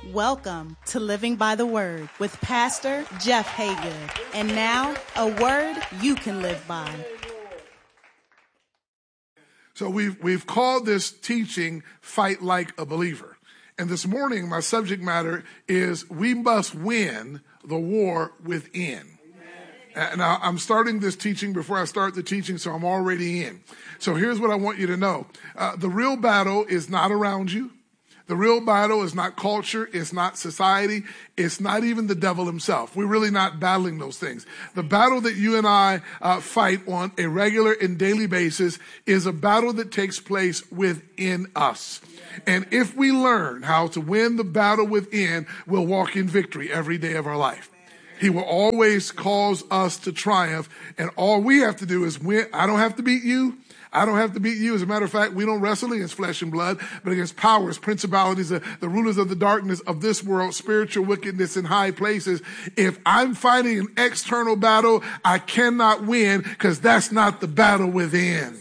Welcome to Living by the Word with Pastor Jeff Haygood. And now, a word you can live by. So we've called this teaching Fight Like a Believer. And this morning, my subject matter is we must win the war within. Now, I'm starting this teaching before I start the teaching, so I'm already in. So here's what I want you to know. The real battle is not around you. The real battle is not culture, it's not society, it's not even the devil himself. We're really not battling those things. The battle that you and I fight on a regular and daily basis is a battle that takes place within us. And if we learn how to win the battle within, we'll walk in victory every day of our life. He will always cause us to triumph, and all we have to do is win. I don't have to beat you. I don't have to beat you. As a matter of fact, we don't wrestle against flesh and blood, but against powers, principalities, the rulers of the darkness of this world, spiritual wickedness in high places. If I'm fighting an external battle, I cannot win because that's not the battle within.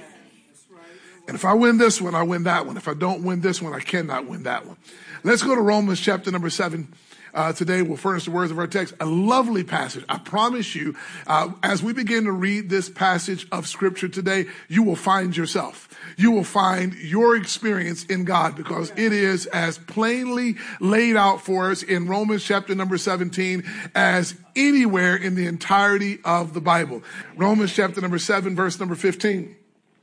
And if I win this one, I win that one. If I don't win this one, I cannot win that one. Let's go to Romans chapter number 7. Today we'll furnish the words of our text. A lovely passage. I promise you, as we begin to read this passage of scripture today, you will find yourself. You will find your experience in God because it is as plainly laid out for us in Romans chapter number 17 as anywhere in the entirety of the Bible. Romans chapter number 7, verse number 15.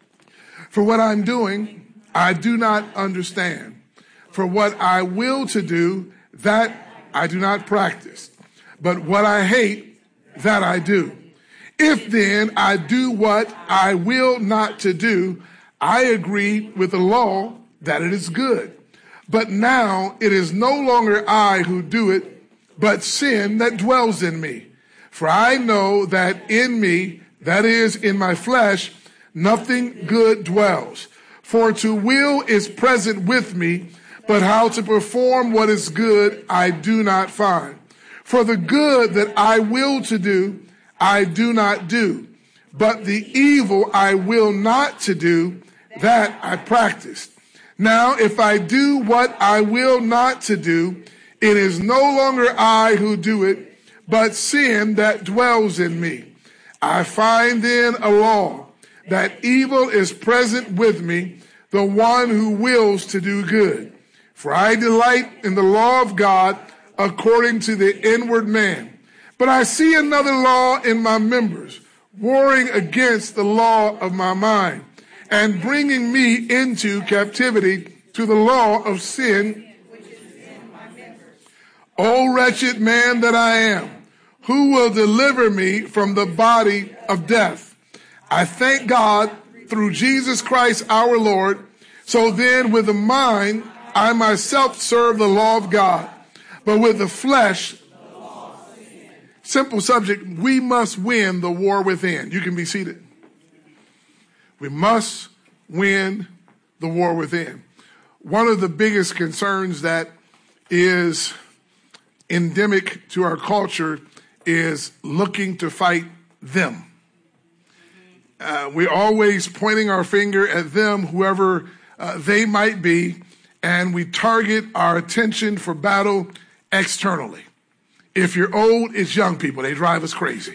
For what I'm doing, I do not understand. For what I will to do, that I do not practice, but what I hate, that I do. If then I do what I will not to do, I agree with the law that it is good. But now it is no longer I who do it, but sin that dwells in me. For I know that in me, that is in my flesh, nothing good dwells. For to will is present with me, but how to perform what is good, I do not find. For the good that I will to do, I do not do. But the evil I will not to do, that I practice. Now, if I do what I will not to do, it is no longer I who do it, but sin that dwells in me. I find then a law, that evil is present with me, the one who wills to do good. For I delight in the law of God according to the inward man. But I see another law in my members, warring against the law of my mind, and bringing me into captivity to the law of sin, which is in my members. O wretched man that I am, who will deliver me from the body of death? I thank God through Jesus Christ our Lord. So then with the mind, I myself serve the law of God, but with the flesh, simple subject, we must win the war within. You can be seated. We must win the war within. One of the biggest concerns that is endemic to our culture is looking to fight them. We're always pointing our finger at them, whoever they might be, and we target our attention for battle externally. If you're old, it's young people. They drive us crazy.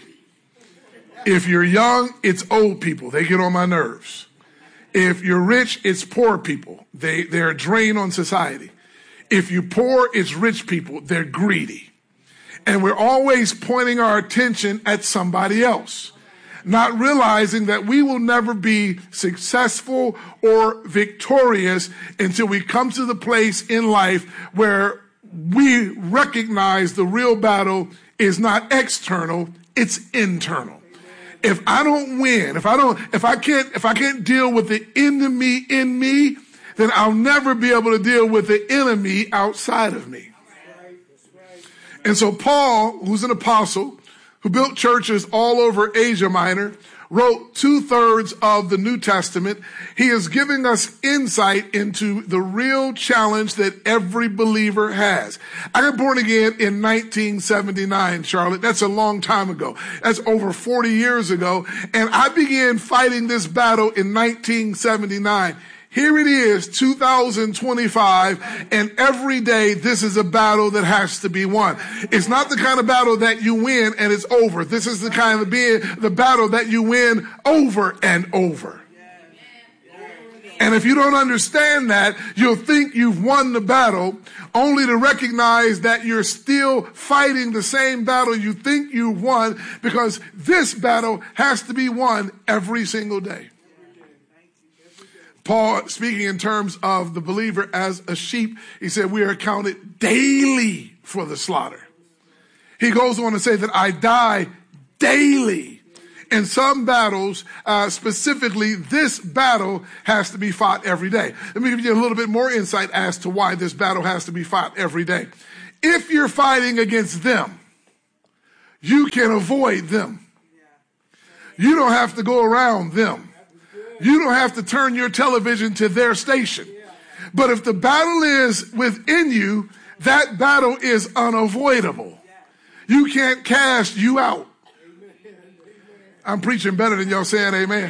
If you're young, it's old people. They get on my nerves. If you're rich, it's poor people. They're a drain on society. If you're poor, it's rich people. They're greedy. And we're always pointing our attention at somebody else, not realizing that we will never be successful or victorious until we come to the place in life where we recognize the real battle is not external, it's internal. If I don't win, if I can't deal with the enemy in me, then I'll never be able to deal with the enemy outside of me. And so Paul, who's an apostle, who built churches all over Asia Minor, wrote 2/3 of the New Testament. He is giving us insight into the real challenge that every believer has. I got born again in 1979, Charlotte. That's a long time ago. That's over 40 years ago. And I began fighting this battle in 1979. Here it is, 2025, and every day this is a battle that has to be won. It's not the kind of battle that you win and it's over. This is the kind of the battle that you win over and over. And if you don't understand that, you'll think you've won the battle, only to recognize that you're still fighting the same battle you think you won, because this battle has to be won every single day. Paul, speaking in terms of the believer as a sheep, he said, we are accounted daily for the slaughter. He goes on to say that I die daily. In some battles, specifically, this battle has to be fought every day. Let me give you a little bit more insight as to why this battle has to be fought every day. If you're fighting against them, you can avoid them. You don't have to go around them. You don't have to turn your television to their station. But if the battle is within you, that battle is unavoidable. You can't cast you out. I'm preaching better than y'all saying amen.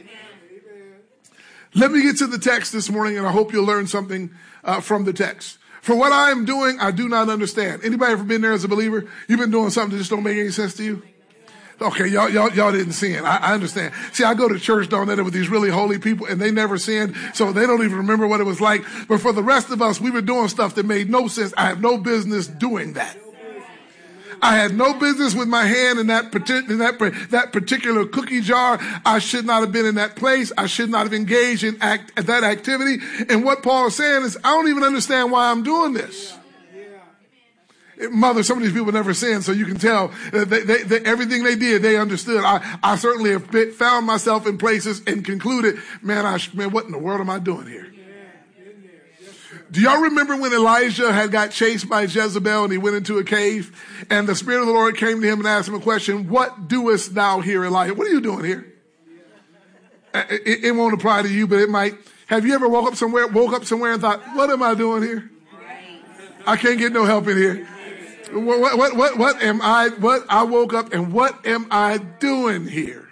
Let me get to the text this morning, and I hope you'll learn something from the text. For what I am doing, I do not understand. Anybody ever been there as a believer? You've been doing something that just don't make any sense to you? Okay, y'all didn't sin. I understand. See, I go to church, don't I, with these really holy people, and they never sinned, so they don't even remember what it was like. But for the rest of us, we were doing stuff that made no sense. I have no business doing that. I had no business with my hand in that particular cookie jar. I should not have been in that place. I should not have engaged in that activity. And what Paul is saying is, I don't even understand why I'm doing this. Mother, some of these people never sinned, so you can tell they, everything they did, they understood. I certainly have found myself in places and concluded, man, what in the world am I doing here? Do y'all remember when Elijah had got chased by Jezebel and he went into a cave and the Spirit of the Lord came to him and asked him a question, what doest thou here, Elijah? What are you doing here? It won't apply to you, but it might. Have you ever woke up somewhere and thought, what am I doing here? I can't get no help in here. What am I? I woke up and what am I doing here?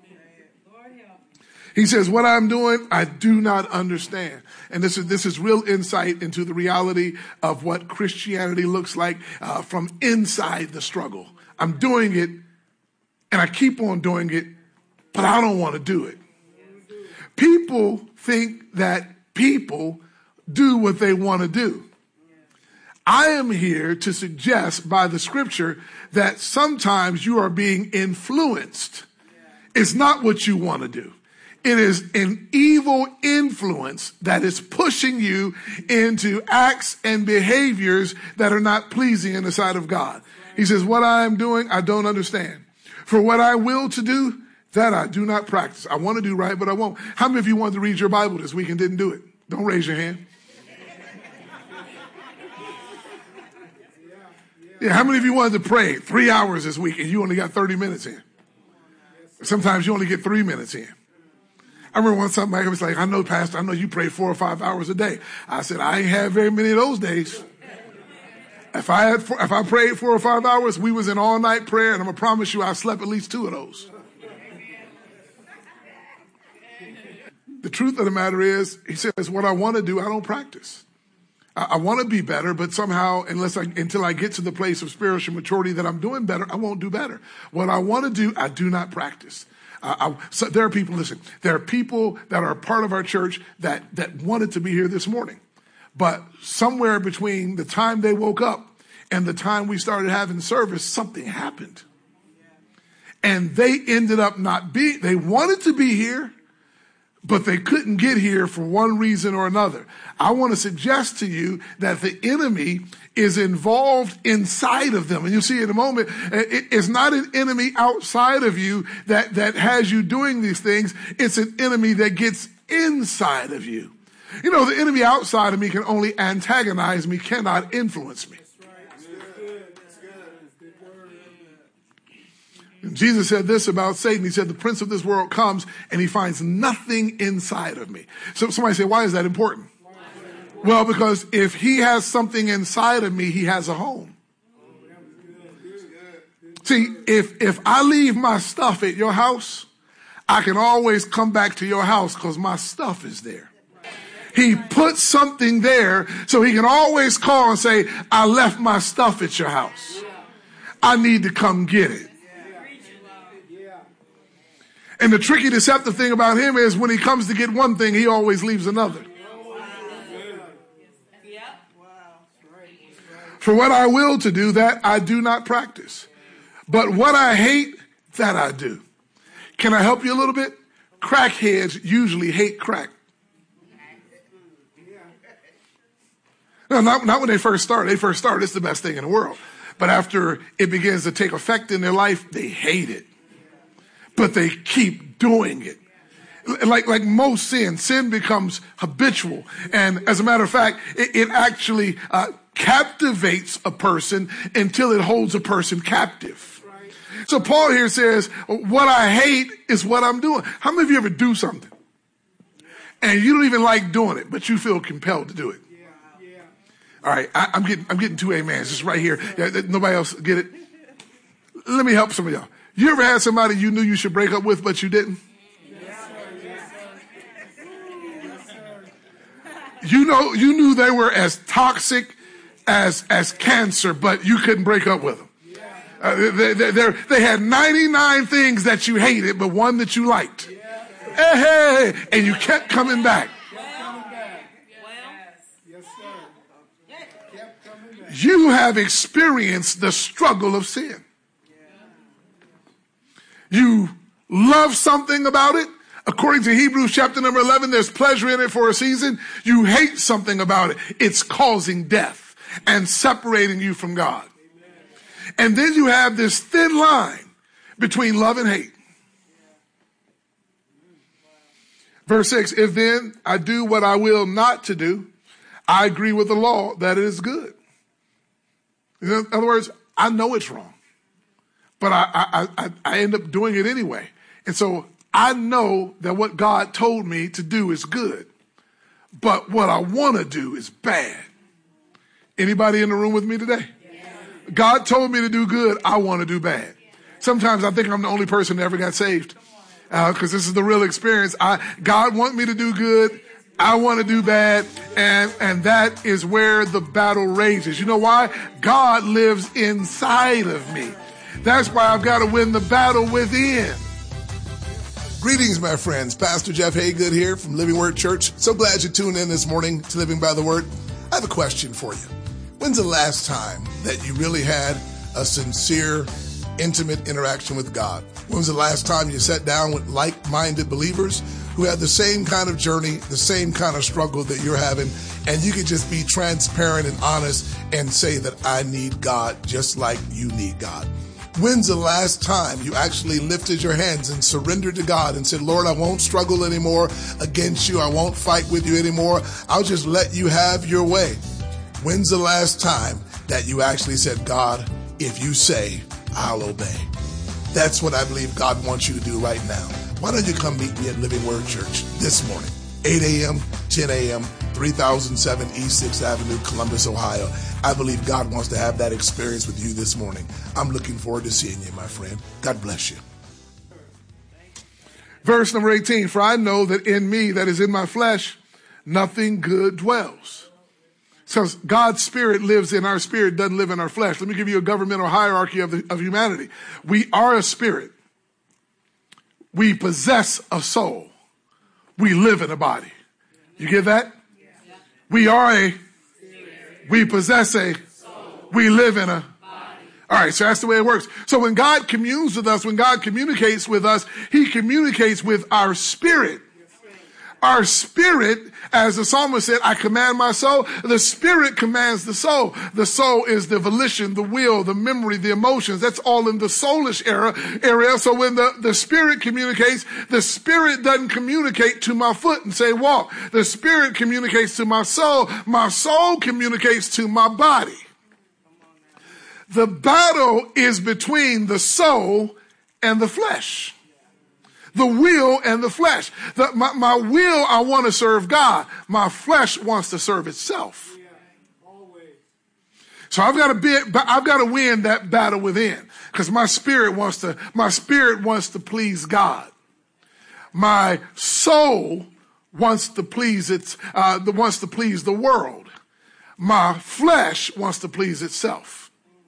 He says, what I'm doing, I do not understand. And this is real insight into the reality of what Christianity looks like from inside the struggle. I'm doing it, and I keep on doing it, but I don't want to do it. People think that people do what they want to do. I am here to suggest by the scripture that sometimes you are being influenced. It's not what you want to do. It is an evil influence that is pushing you into acts and behaviors that are not pleasing in the sight of God. He says, what I am doing, I don't understand. For what I will to do, that I do not practice. I want to do right, but I won't. How many of you wanted to read your Bible this week and didn't do it? Don't raise your hand. Yeah, how many of you wanted to pray 3 hours this week and you only got 30 minutes in? Sometimes you only get 3 minutes in. I remember one time I was like, I know, Pastor, I know you pray 4 or 5 hours a day. I said, I ain't had very many of those days. If I prayed 4 or 5 hours, we was in all night prayer, and I'm going to promise you I slept at least 2 of those. The truth of the matter is, he says, what I want to do, I don't practice. I want to be better, but somehow, until I get to the place of spiritual maturity that I'm doing better, I won't do better. What I want to do, I do not practice. So there are people, listen, there are people that are part of our church that wanted to be here this morning. But somewhere between the time they woke up and the time we started having service, something happened. And they ended up they wanted to be here, but they couldn't get here for one reason or another. I want to suggest to you that the enemy is involved inside of them. And you'll see in a moment, it's not an enemy outside of you that has you doing these things. It's an enemy that gets inside of you. You know, the enemy outside of me can only antagonize me, cannot influence me. And Jesus said this about Satan. He said, the prince of this world comes and he finds nothing inside of me. So somebody say, why is that important? Well, because if he has something inside of me, he has a home. See, if I leave my stuff at your house, I can always come back to your house because my stuff is there. He put something there so he can always call and say, I left my stuff at your house. I need to come get it. And the tricky, deceptive thing about him is when he comes to get one thing, he always leaves another. For what I will to do, that I do not practice. But what I hate, that I do. Can I help you a little bit? Crackheads usually hate crack. No, not when they first start. They first start, it's the best thing in the world. But after it begins to take effect in their life, they hate it. But they keep doing it. Like most sin becomes habitual. And as a matter of fact, it actually captivates a person until it holds a person captive. So Paul here says, what I hate is what I'm doing. How many of you ever do something and you don't even like doing it, but you feel compelled to do it? All right, I'm getting two amens just right here. Yeah, nobody else get it? Let me help some of y'all. You ever had somebody you knew you should break up with, but you didn't? You knew they were as toxic as cancer, but you couldn't break up with them. They had 99 things that you hated, but one that you liked. Hey, and you kept coming back. You have experienced the struggle of sin. You love something about it. According to Hebrews chapter number 11, there's pleasure in it for a season. You hate something about it. It's causing death and separating you from God. And then you have this thin line between love and hate. Verse 6, if then I do what I will not to do, I agree with the law that it is good. In other words, I know it's wrong, but I end up doing it anyway. And so I know that what God told me to do is good, but what I want to do is bad. Anybody in the room with me today? God told me to do good. I want to do bad. Sometimes I think I'm the only person that ever got saved because this is the real experience. God wants me to do good. I want to do bad. And that is where the battle rages. You know why? God lives inside of me. That's why I've got to win the battle within. Greetings, my friends. Pastor Jeff Haygood here from Living Word Church. So glad you tuned in this morning to Living by the Word. I have a question for you. When's the last time that you really had a sincere, intimate interaction with God? When was the last time you sat down with like-minded believers who had the same kind of journey, the same kind of struggle that you're having, and you could just be transparent and honest and say that I need God just like you need God? When's the last time you actually lifted your hands and surrendered to God and said, Lord, I won't struggle anymore against you. I won't fight with you anymore. I'll just let you have your way. When's the last time that you actually said, God, if you say, I'll obey? That's what I believe God wants you to do right now. Why don't you come meet me at Living Word Church this morning, 8 a.m., 10 a.m., 3007 East 6th Avenue, Columbus, Ohio. I believe God wants to have that experience with you this morning. I'm looking forward to seeing you, my friend. God bless you. Verse number 18, for I know that in me, that is in my flesh, nothing good dwells. So God's spirit lives in our spirit, doesn't live in our flesh. Let me give you a governmental hierarchy of humanity. We are a spirit. We possess a soul. We live in a body. You get that? We possess we live in a. All right, so that's the way it works. So when God communes with us, when God communicates with us, he communicates with our spirit. Our spirit, as the psalmist said, I command my soul. The spirit commands the soul. The soul is the volition, the will, the memory, the emotions. That's all in the soulish area. So when the spirit communicates, the spirit doesn't communicate to my foot and say walk. The spirit communicates to my soul. My soul communicates to my body. The battle is between the soul and the flesh. The will and the flesh. My will, I want to serve God. My flesh wants to serve itself. So I've got to win that battle within, because my spirit wants to please God. My soul wants to please the world. My flesh wants to please itself.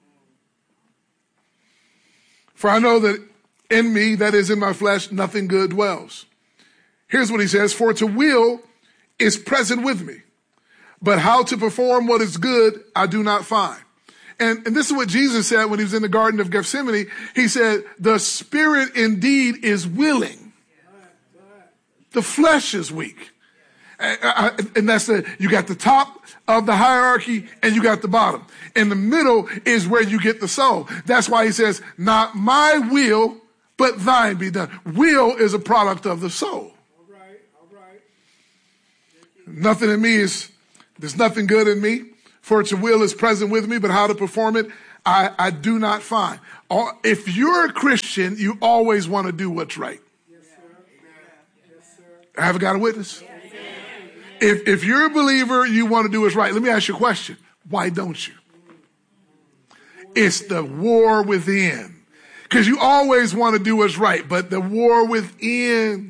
For I know that in me, that is in my flesh, nothing good dwells. Here's what he says, for to will is present with me, but how to perform what is good, I do not find. And this is what Jesus said when he was in the Garden of Gethsemane. He said, the spirit indeed is willing. The flesh is weak. And that's you got the top of the hierarchy and you got the bottom. In the middle is where you get the soul. That's why he says, not my will, but thine be done. Will is a product of the soul. All right. Nothing in me there's nothing good in me. For its will is present with me, but how to perform it, I do not find. If you're a Christian, you always want to do what's right. Yes, sir. Yes, sir. I haven't got a witness. Yes. If you're a believer, you want to do what's right. Let me ask you a question. Why don't you? It's the war within. Because you always want to do what's right, but the war within.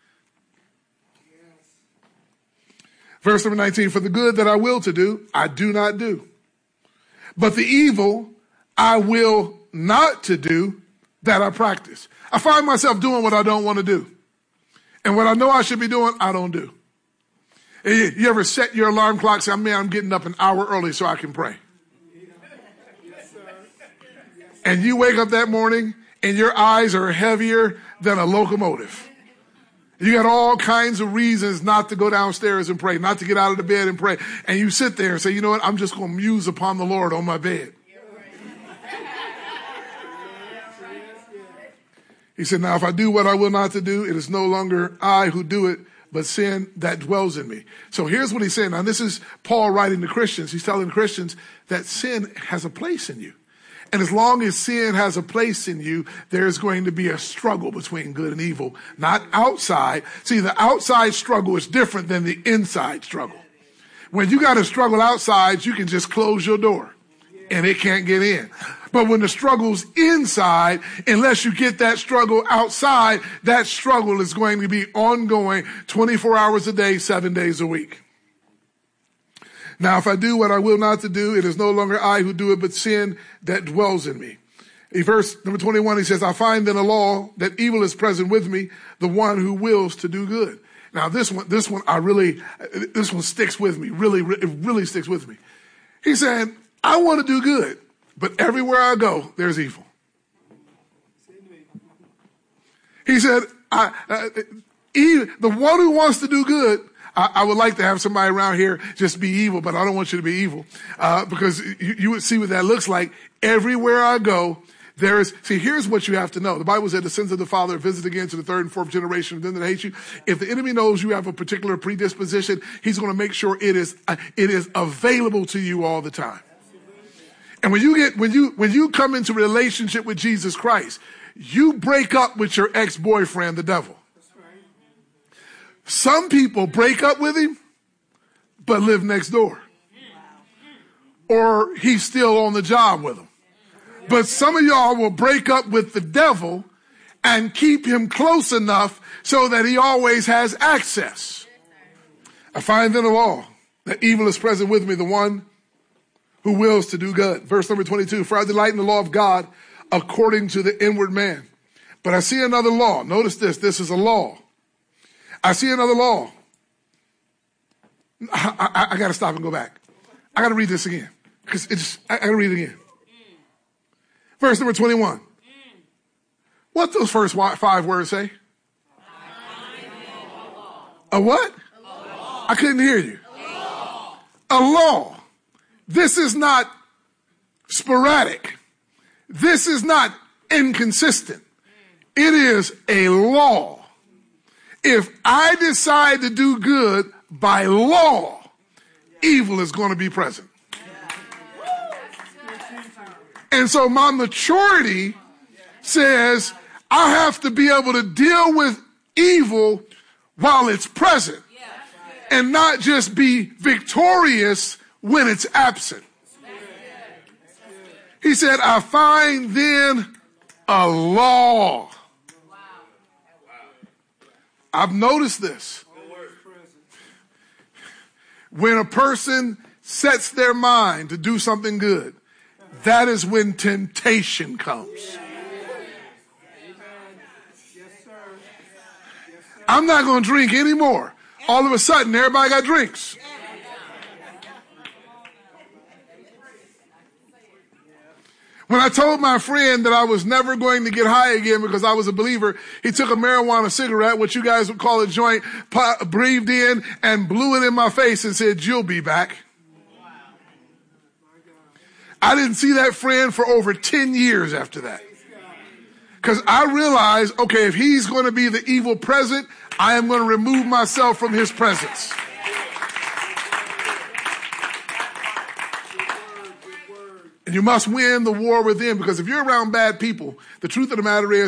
Verse number 19, for the good that I will to do, I do not do. But the evil I will not to do, that I practice. I find myself doing what I don't want to do. And what I know I should be doing, I don't do. You ever set your alarm clock, say, man, I'm getting up an hour early so I can pray. And you wake up that morning and your eyes are heavier than a locomotive. You got all kinds of reasons not to go downstairs and pray, not to get out of the bed and pray. And you sit there and say, you know what? I'm just going to muse upon the Lord on my bed. He said, now if I do what I will not to do, it is no longer I who do it, but sin that dwells in me. So here's what he's saying. Now this is Paul writing to Christians. He's telling Christians that sin has a place in you. And as long as sin has a place in you, there's going to be a struggle between good and evil, not outside. See, the outside struggle is different than the inside struggle. When you got to struggle outside, you can just close your door and it can't get in. But when the struggle's inside, unless you get that struggle outside, that struggle is going to be ongoing 24 hours a day, 7 days a week. Now, if I do what I will not to do, it is no longer I who do it, but sin that dwells in me. In verse number 21, he says, I find in the law that evil is present with me, the one who wills to do good. Now, this one sticks with me. It really sticks with me. He said, I want to do good, but everywhere I go, there's evil. He said, the one who wants to do good, I would like to have somebody around here just be evil, but I don't want you to be evil, because you would see what that looks like. Everywhere I go, here's what you have to know. The Bible said the sins of the father visit again to the third and fourth generation of them that hate you. If the enemy knows you have a particular predisposition, he's going to make sure it is available to you all the time. And when you come into a relationship with Jesus Christ, you break up with your ex-boyfriend, the devil. Some people break up with him, but live next door. Or he's still on the job with them. But some of y'all will break up with the devil and keep him close enough so that he always has access. I find in the law that evil is present with me, the one who wills to do good. Verse number 22, for I delight in the law of God according to the inward man. But I see another law. Notice this is a law. I see another law. I got to stop and go back. I got to read this again. Because I got to read it again. Verse number 21. What those first 5 words say? A what? I couldn't hear you. A law. This is not sporadic. This is not inconsistent. It is a law. If I decide to do good by law, evil is going to be present. And so my maturity says I have to be able to deal with evil while it's present and not just be victorious when it's absent. He said, I find then a law. I've noticed this. When a person sets their mind to do something good, that is when temptation comes. I'm not going to drink anymore. All of a sudden, everybody got drinks. When I told my friend that I was never going to get high again because I was a believer, he took a marijuana cigarette, what you guys would call a joint, breathed in and blew it in my face and said, "You'll be back." I didn't see that friend for over 10 years after that. Because I realized, okay, if he's going to be the evil present, I am going to remove myself from his presence. And you must win the war within, because if you're around bad people, the truth of the matter is